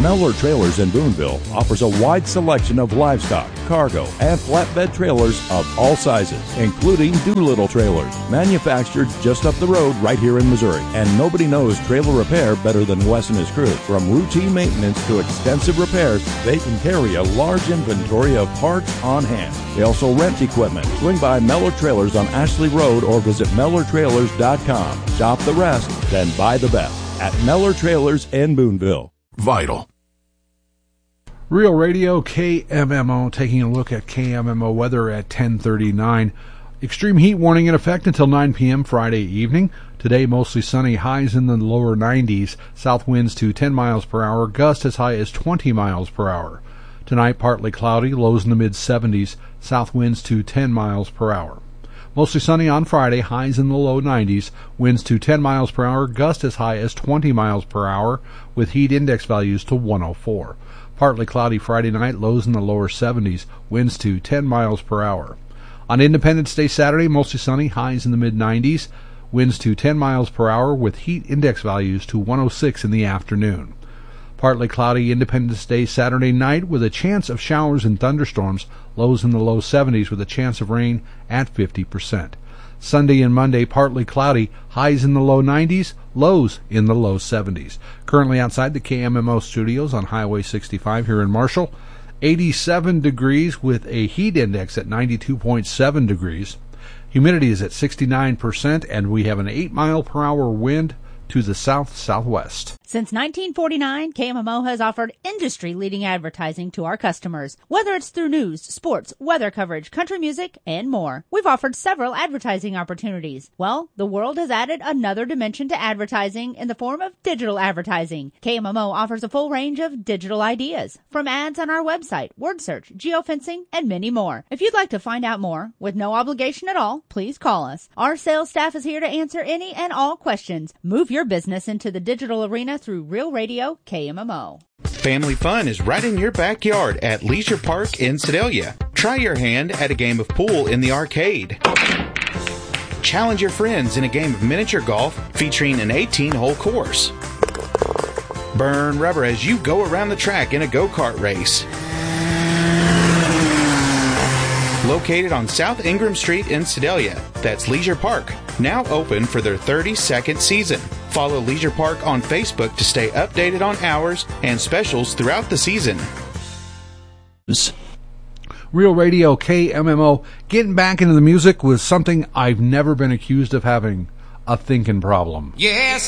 Mellor Trailers in Boonville offers a wide selection of livestock, cargo, and flatbed trailers of all sizes, including Doolittle trailers, manufactured just up the road right here in Missouri. And nobody knows trailer repair better than Wes and his crew. From routine maintenance to extensive repairs, they can carry a large inventory of parts on hand. They also rent equipment. Swing by Mellor Trailers on Ashley Road or visit MellorTrailers.com. Shop the rest, then buy the best at Mellor Trailers in Boonville. Vital. Real Radio KMMO, taking a look at KMMO weather at 10:39. Extreme heat warning in effect until 9 p.m. Friday evening. Today mostly sunny, highs in the lower 90s, south winds to 10 miles per hour, gusts as high as 20 miles per hour. Tonight partly cloudy, lows in the mid-70s, south winds to 10 miles per hour. Mostly sunny on Friday, highs in the low 90s, winds to 10 miles per hour, gusts as high as 20 miles per hour, with heat index values to 104. Partly cloudy Friday night, lows in the lower 70s, winds to 10 miles per hour. On Independence Day Saturday, mostly sunny, highs in the mid-90s, winds to 10 miles per hour, with heat index values to 106 in the afternoon. Partly cloudy Independence Day Saturday night with a chance of showers and thunderstorms, lows in the low 70s with a chance of rain at 50%. Sunday and Monday partly cloudy, highs in the low 90s, lows in the low 70s. Currently outside the KMMO studios on Highway 65 here in Marshall, 87 degrees with a heat index at 92.7 degrees. Humidity is at 69% and we have an 8-mile-per-hour wind to the south-southwest. Since 1949, KMMO has offered industry-leading advertising to our customers. Whether it's through news, sports, weather coverage, country music, and more, we've offered several advertising opportunities. Well, the world has added another dimension to advertising in the form of digital advertising. KMMO offers a full range of digital ideas, from ads on our website, word search, geofencing, and many more. If you'd like to find out more, with no obligation at all, please call us. Our sales staff is here to answer any and all questions. Move your business into the digital arena through Real Radio KMMO. Family fun is right in your backyard at Leisure Park in Sedalia. Try your hand at a game of pool in the arcade. Challenge your friends in a game of miniature golf featuring an 18-hole course. Burn rubber as you go around the track in a go-kart race. Located on South Ingram Street in Sedalia, that's Leisure Park, now open for their 32nd season. Follow Leisure Park on Facebook to stay updated on hours and specials throughout the season. Real Radio KMMO, getting back into the music with something I've never been accused of having, a thinking problem. Yes.